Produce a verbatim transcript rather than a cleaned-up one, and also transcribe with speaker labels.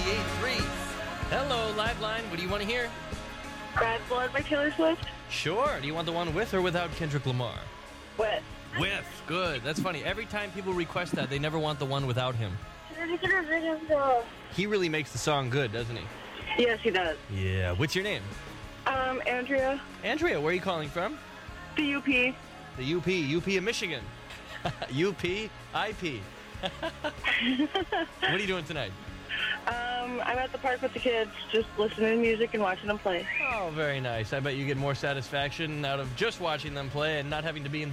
Speaker 1: ninety-eight point three. Hello, Live Line. What do you want to hear?
Speaker 2: Bad Blood by Taylor Swift.
Speaker 1: Sure. Do you want the one with or without Kendrick Lamar?
Speaker 2: What?
Speaker 1: With. Good. That's funny. Every time people request that, they never want the one without him. He really makes the song good, doesn't he?
Speaker 2: Yes, he does.
Speaker 1: Yeah. What's your name?
Speaker 2: Um, Andrea.
Speaker 1: Andrea, where are you calling from?
Speaker 2: The U P.
Speaker 1: The U P. U P of Michigan. U P I P. What are you doing tonight?
Speaker 2: Um, I'm at the park with the kids, just listening to music and watching them play.
Speaker 1: Oh, very nice. I bet you get more satisfaction out of just watching them play and not having to be involved.